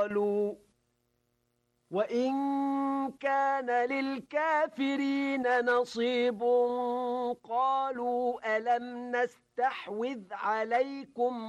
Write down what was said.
قالوا وإن كان للكافرين نصيب قالوا ألم نستحوذ عليكم